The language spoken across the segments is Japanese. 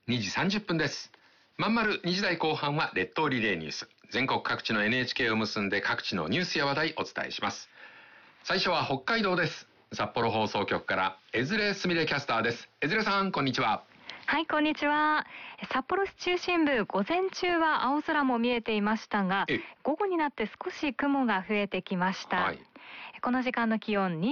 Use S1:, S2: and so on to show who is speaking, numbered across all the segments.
S1: 2時30分です。まんまる2時台後半は列島リレーニュース。全国各地の NHK を結んで各地のニュースや話題お伝えします。最初は北海道です。札幌放送局から江連すみれキャスターです。江連さん、こんにちは。
S2: はい、こんにちは。札幌市中心部、午前中は青空も見えていましたが、午後になって少し雲が増えてきました。はい、この時間の気温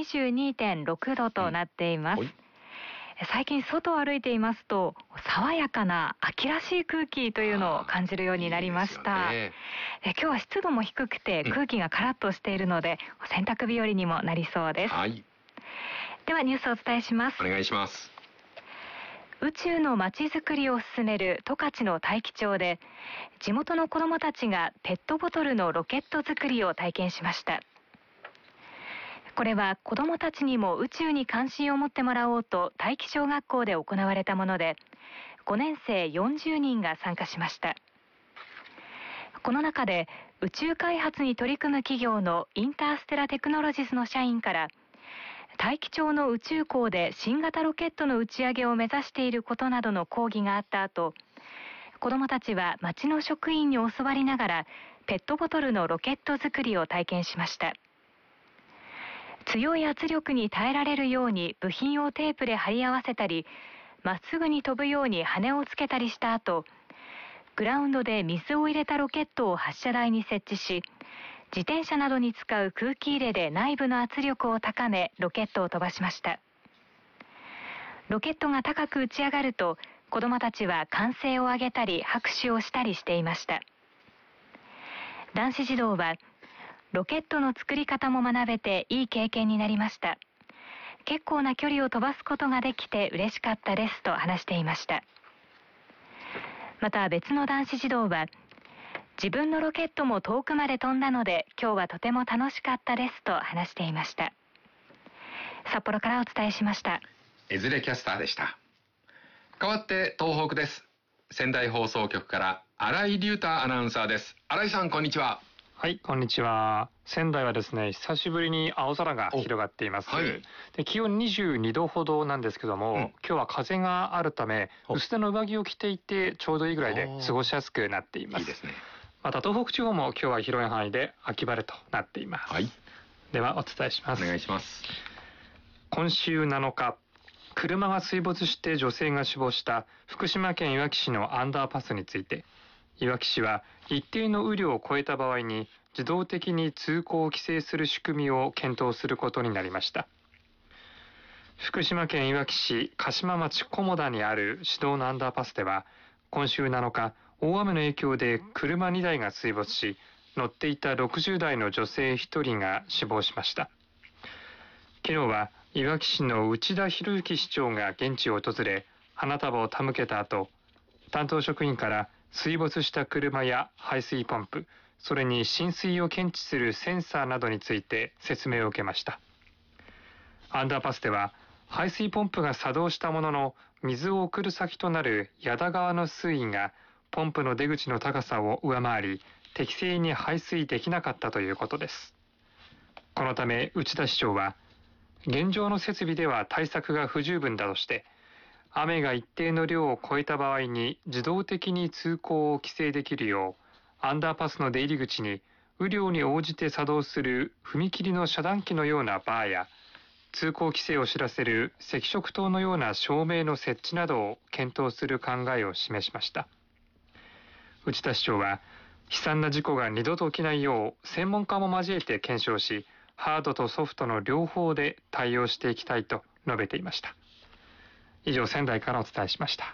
S2: 22.6 度となっています。最近外を歩いていますと、爽やかな秋らしい空気というのを感じるようになりました。今日は湿度も低くて空気がカラッとしているので、洗濯日和にもなりそうです。はい、ではニュースをお伝えします。
S1: お願いします。
S2: 宇宙の街づくりを進める十勝の大樹町で、地元の子どもたちがペットボトルのロケット作りを体験しました。これは子どもたちにも宇宙に関心を持ってもらおうと大樹小学校で行われたもので、5年生40人が参加しました。この中で宇宙開発に取り組む企業のインターステラテクノロジスの社員から、大樹町の宇宙港で新型ロケットの打ち上げを目指していることなどの講義があった後、子どもたちは町の職員に教わりながらペットボトルのロケット作りを体験しました。強い圧力に耐えられるように部品をテープで貼り合わせたり、まっすぐに飛ぶように羽をつけたりした後、グラウンドで水を入れたロケットを発射台に設置し、自転車などに使う空気入れで内部の圧力を高め、ロケットを飛ばしました。ロケットが高く打ち上がると、子どもたちは歓声を上げたり拍手をしたりしていました。男子児童は、ロケットの作り方も学べていい経験になりました。結構な距離を飛ばすことができて嬉しかったですと話していました。また別の男子児童は、自分のロケットも遠くまで飛んだので今日はとても楽しかったですと話していました。札幌からお伝えしました。
S1: 江連キャスターでした。代わって東北です。仙台放送局から新井隆太アナウンサーです。新井さん、こんにちは。
S3: はい、こんにちは。仙台はですね、久しぶりに青空が広がっています。で、気温22度ほどなんですけども、今日は風があるため薄手の上着を着ていてちょうどいいぐらいで過ごしやすくなっています。
S1: いいですね。
S3: また東北地方も今日は広い範囲で秋晴れとなっています。はい、ではお伝えします。
S1: お願いします。
S3: 今週7日、車が水没して女性が死亡した福島県いわき市のアンダーパスについて、いわき市は一定の雨量を超えた場合に自動的に通行を規制する仕組みを検討することになりました。福島県いわき市鹿島町菰田にある市道のアンダーパスでは、今週7日、大雨の影響で車2台が水没し、乗っていた60代の女性1人が死亡しました。昨日はいわき市の内田博之市長が現地を訪れ、花束を手向けた後、担当職員から水没した車や排水ポンプ、それに浸水を検知するセンサーなどについて説明を受けました。アンダーパスでは排水ポンプが作動したものの、水を送る先となる矢田川の水位がポンプの出口の高さを上回り、適正に排水できなかったということです。このため内田市長は、現状の設備では対策が不十分だとして、雨が一定の量を超えた場合に自動的に通行を規制できるよう、アンダーパスの出入り口に雨量に応じて作動する踏切の遮断機のようなバーや、通行規制を知らせる赤色灯のような照明の設置などを検討する考えを示しました。内田市長は、悲惨な事故が二度と起きないよう専門家も交えて検証し、ハードとソフトの両方で対応していきたいと述べていました。以上、仙台からお伝えしました。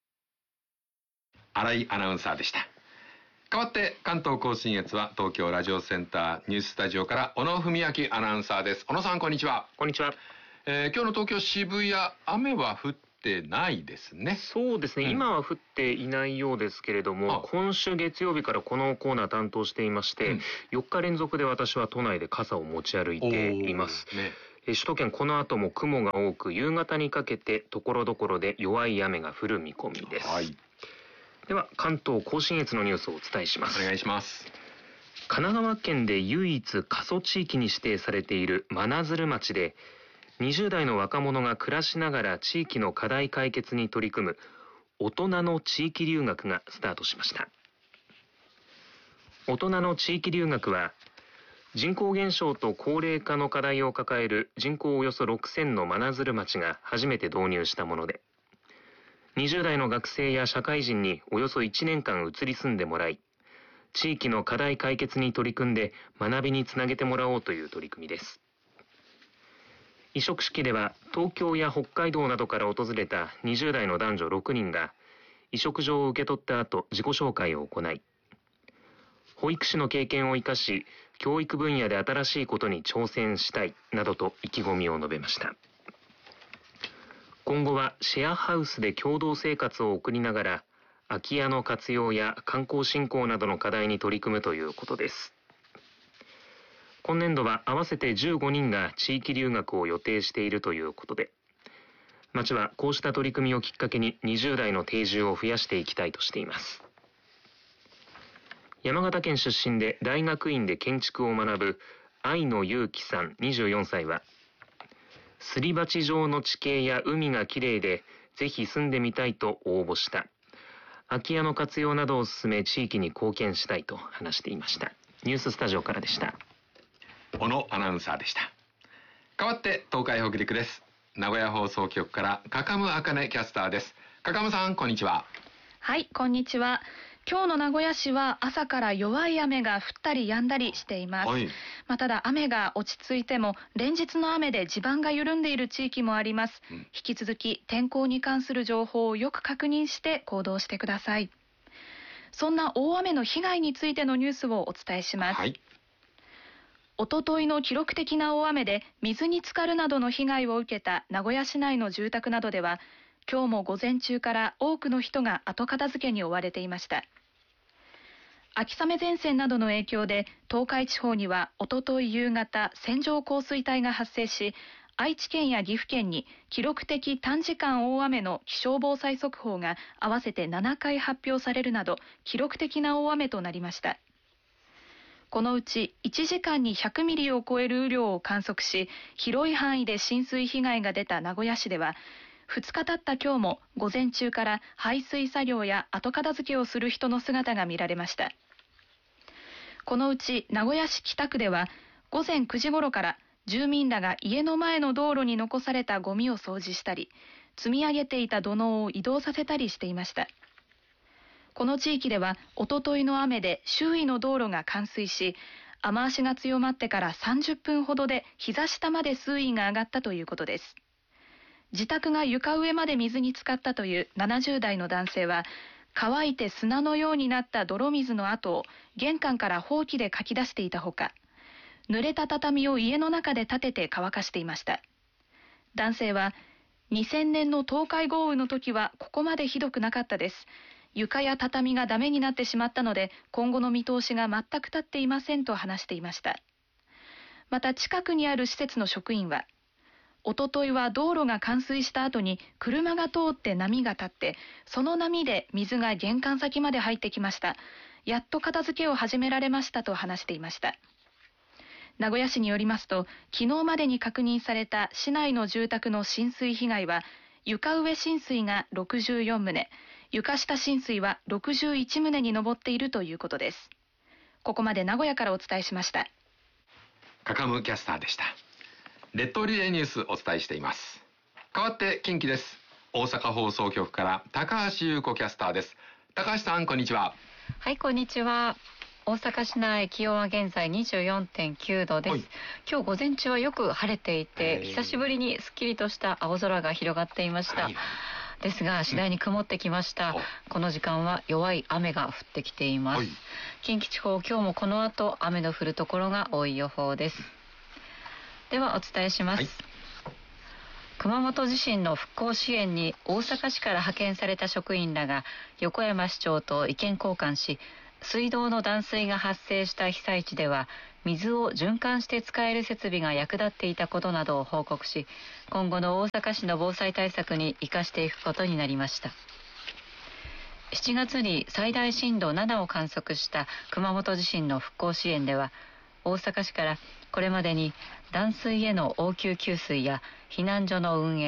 S1: 新井アナウンサーでした。代わって関東甲信越は東京ラジオセンターニューススタジオから小野文明アナウンサーです。小野さん、こんにちは。
S4: こんにちは。
S1: 今日の東京渋谷、雨は降ってないですね。
S4: そうですね、今は降っていないようですけれども、今週月曜日からこのコーナー担当していまして、4日連続で私は都内で傘を持ち歩いています。首都圏、この後も雲が多く、夕方にかけて所々で弱い雨が降る見込みです。では関東甲信越のニュースをお伝えします。
S1: お願いします。
S4: 神奈川県で唯一過疎地域に指定されている真鶴町で、20代の若者が暮らしながら地域の課題解決に取り組む大人の地域留学がスタートしました。大人の地域留学は人口減少と高齢化の課題を抱える人口およそ6000の真鶴町が初めて導入したもので、20代の学生や社会人におよそ1年間移り住んでもらい、地域の課題解決に取り組んで学びにつなげてもらおうという取り組みです。委嘱式では東京や北海道などから訪れた20代の男女6人が委嘱状を受け取った後、自己紹介を行い、保育士の経験を生かし教育分野で新しいことに挑戦したいなどと意気込みを述べました。今後はシェアハウスで共同生活を送りながら空き家の活用や観光振興などの課題に取り組むということです。今年度は合わせて15人が地域留学を予定しているということで、町はこうした取り組みをきっかけに20代の定住を増やしていきたいとしています。山形県出身で大学院で建築を学ぶ愛野祐樹さん24歳は、すり鉢状の地形や海がきれいでぜひ住んでみたいと応募した。空き家の活用などを進め地域に貢献したいと話していました。ニューススタジオからでした。
S1: 小野アナウンサーでした。代わって東海北陸です。名古屋放送局から高務茜キャスターです。高務さん、こんにちは。
S5: はい、こんにちは。今日の名古屋市は朝から弱い雨が降ったり止んだりしています。
S1: はい。
S5: ただ雨が落ち着いても連日の雨で地盤が緩んでいる地域もあります。引き続き天候に関する情報をよく確認して行動してください。そんな大雨の被害についてのニュースをお伝えします。
S1: はい。
S5: おとといの記録的な大雨で水に浸かるなどの被害を受けた名古屋市内の住宅などでは、今日も午前中から多くの人が後片付けに追われていました。秋雨前線などの影響で東海地方にはおととい夕方線状降水帯が発生し、愛知県や岐阜県に記録的短時間大雨の気象防災速報が合わせて7回発表されるなど記録的な大雨となりました。このうち1時間に100ミリを超える雨量を観測し、広い範囲で浸水被害が出た名古屋市では、2日経った今日も午前中から排水作業や後片付けをする人の姿が見られました。このうち名古屋市北区では午前9時ごろから住民らが家の前の道路に残されたゴミを掃除したり、積み上げていた土のうを移動させたりしていました。この地域ではおとといの雨で周囲の道路が冠水し、雨足が強まってから30分ほどで膝下まで水位が上がったということです。自宅が床上まで水に浸かったという70代の男性は、乾いて砂のようになった泥水の跡を玄関からほうきでかき出していたほか、濡れた畳を家の中で立てて乾かしていました。男性は、2000年の東海豪雨の時はここまでひどくなかったです。床や畳がダメになってしまったので、今後の見通しが全く立っていませんと話していました。また近くにある施設の職員は、おとといは道路が冠水した後に車が通って波が立って、その波で水が玄関先まで入ってきました。やっと片付けを始められましたと話していました。名古屋市によりますと、昨日までに確認された市内の住宅の浸水被害は、床上浸水が64棟、床下浸水は61棟に上っているということです。ここまで名古屋からお伝えしました。
S1: 高務キャスターでした。列島リレーニュースお伝えしています。代わって近畿です。大阪放送局から高橋優子キャスターです。高橋さん、こんにちは。
S6: はい、こんにちは。大阪市内気温は現在 24.9 度です。今日午前中はよく晴れていて、久しぶりにすっきりとした青空が広がっていました。ですが次第に曇ってきました。この時間は弱い雨が降ってきています。近畿地方、今日もこの後雨の降るところが多い予報です。ではお伝えします。熊本地震の復興支援に大阪市から派遣された職員らが横山市長と意見交換し、水道の断水が発生した被災地では水を循環して使える設備が役立っていたことなどを報告し、今後の大阪市の防災対策に生かしていくことになりました。7月に最大震度7を観測した熊本地震の復興支援では、大阪市からこれまでに断水への応急給水や避難所の運営、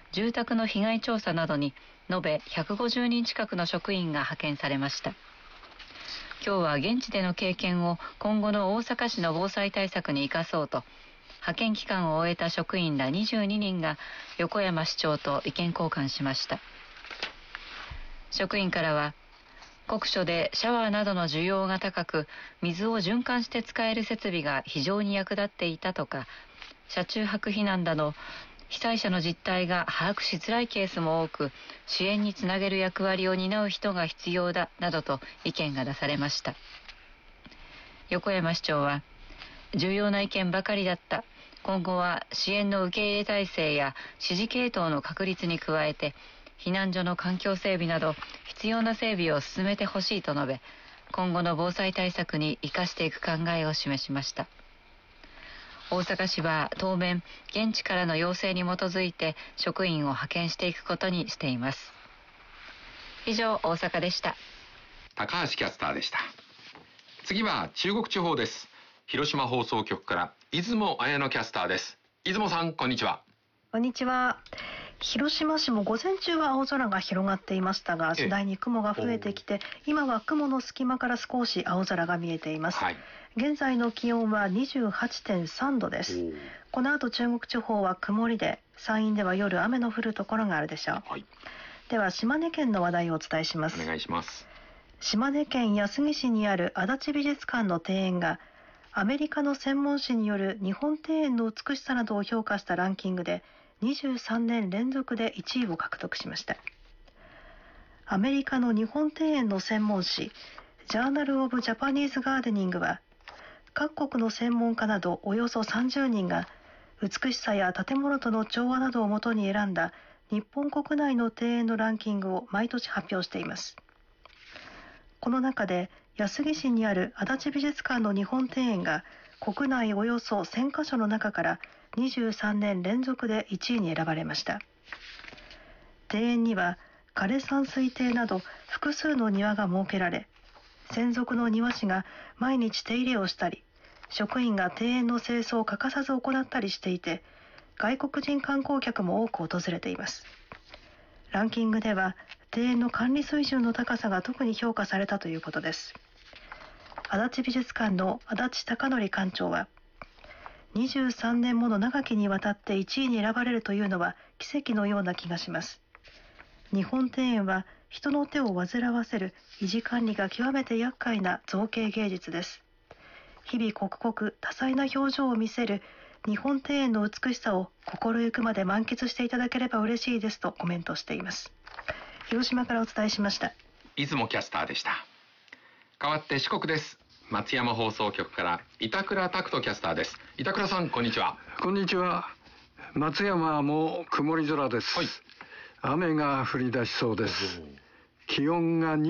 S6: 住宅の被害調査などに延べ150人近くの職員が派遣されました。今日は現地での経験を今後の大阪市の防災対策に生かそうと、派遣期間を終えた職員ら22人が横山市長と意見交換しました。職員からは、酷暑でシャワーなどの需要が高く、水を循環して使える設備が非常に役立っていたとか、車中泊避難など被災者の実態が把握しづらいケースも多く、支援につなげる役割を担う人が必要だなどと意見が出されました。横山市長は、重要な意見ばかりだった。今後は支援の受け入れ体制や指示系統の確立に加えて、避難所の環境整備など必要な整備を進めてほしいと述べ、今後の防災対策に生かしていく考えを示しました。大阪市は当面、現地からの要請に基づいて職員を派遣していくことにしています。以上、大阪でした。
S1: 高橋キャスターでした。次は中国地方です。広島放送局から出雲彩乃キャスターです。出雲さん、こんにちは。
S7: こんにちは。広島市も午前中は青空が広がっていましたが、次第に雲が増えてきて、今は雲の隙間から少し青空が見えています。現在の気温は 28.3 度です。この後中国地方は曇りで、山陰では夜雨の降るところがあるでしょう。では島根県の話題をお伝えします。
S1: お願いします。
S7: 島根県安来市にある足立美術館の庭園が、アメリカの専門誌による日本庭園の美しさなどを評価したランキングで23年連続で1位を獲得しました。アメリカの日本庭園の専門誌ジャーナル・オブ・ジャパニーズ・ガーデニングは、各国の専門家などおよそ30人が美しさや建物との調和などをもとに選んだ日本国内の庭園のランキングを毎年発表しています。この中で安来市にある足立美術館の日本庭園が国内およそ1000カ所の中から23年連続で1位に選ばれました。庭園には枯山水亭など複数の庭が設けられ、専属の庭師が毎日手入れをしたり、職員が庭園の清掃を欠かさず行ったりしていて、外国人観光客も多く訪れています。ランキングでは庭園の管理水準の高さが特に評価されたということです。足立美術館の足立貴則館長は、23年もの長きにわたって1位に選ばれるというのは奇跡のような気がします。日本庭園は人の手を煩わせる維持管理が極めて厄介な造形芸術です。日々刻々多彩な表情を見せる日本庭園の美しさを心ゆくまで満喫していただければ嬉しいですとコメントしています。広島からお伝えしました。
S1: 出雲キャスターでした。代わって四国です。松山放送局から板倉拓人キャスターです。板倉さん、こんにちは。
S8: こんにちは。松山も曇り空です。雨が降り出しそうです。気温が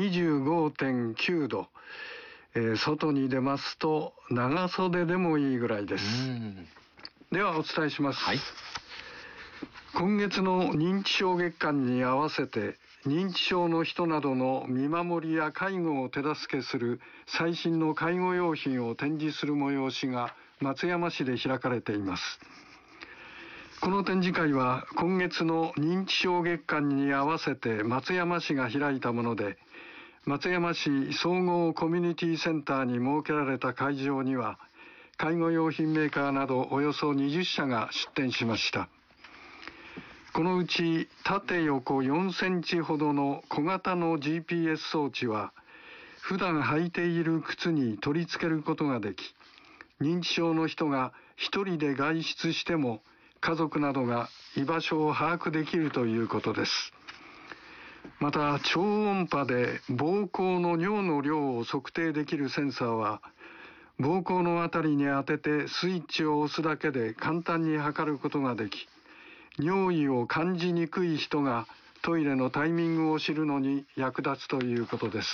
S8: 25.9 度、外に出ますと長袖でもいいぐらいです。ではお伝えします。今月の認知症月間に合わせて、認知症の人などの見守りや介護を手助けする最新の介護用品を展示する催しが松山市で開かれています。この展示会は今月の認知症月間に合わせて松山市が開いたもので、松山市総合コミュニティセンターに設けられた会場には、介護用品メーカーなどおよそ20社が出展しました。このうち縦横4センチほどの小型の GPS 装置は、普段履いている靴に取り付けることができ、認知症の人が一人で外出しても家族などが居場所を把握できるということです。また超音波で膀胱の尿の量を測定できるセンサーは、膀胱のあたりに当ててスイッチを押すだけで簡単に測ることができ、尿意を感じにくい人がトイレのタイミングを知るのに役立つということです。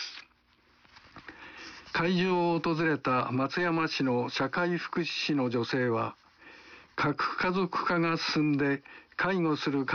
S8: 会場を訪れた松山市の社会福祉士の女性は、核家族化が進んで介護する